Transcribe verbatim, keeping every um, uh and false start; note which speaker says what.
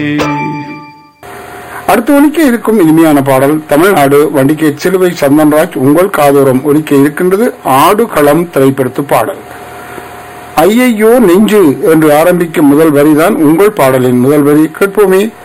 Speaker 1: அடுத்து ஒலிக்க இருக்கும் இனிமையான பாடல் தமிழ்நாடு வண்டிகை சிலுவை சந்தன்ராஜ் உங்கள் காதோரம் ஒலிக்க இருக்கின்றது ஆடு களம் திரைப்படத்து பாடல். ஐயையோ நெஞ்சு என்று ஆரம்பிக்கும் முதல் வரிதான் உங்கள் பாடலின் முதல் வரி. கேட்போமே.